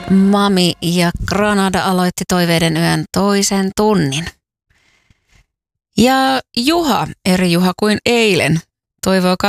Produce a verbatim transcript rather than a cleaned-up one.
Mami ja Granada aloitti Toiveiden yön toisen tunnin. Ja Juha, eri Juha kuin eilen, toivoo